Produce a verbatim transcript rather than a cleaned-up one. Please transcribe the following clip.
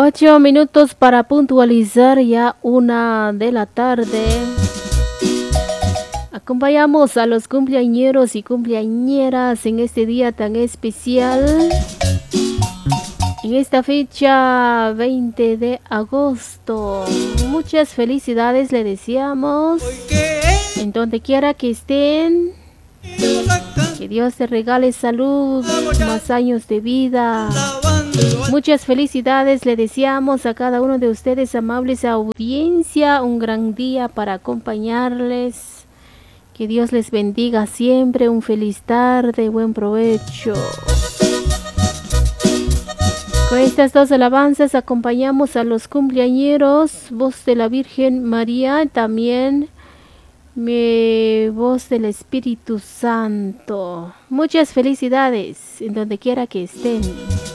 Ocho minutos para puntualizar ya una de la tarde. Acompañamos a los cumpleañeros y cumpleañeras en este día tan especial. En esta fecha veinte de agosto. Muchas felicidades le deseamos. En donde quiera que estén. Que Dios te regale salud, más años de vida. Muchas felicidades le deseamos a cada uno de ustedes, amables audiencia. Un gran día para acompañarles. Que Dios les bendiga siempre. Un feliz tarde, buen provecho. Con estas dos alabanzas acompañamos a los cumpleañeros. Voz de la Virgen María, también mi voz del Espíritu Santo. Muchas felicidades en donde quiera que estén.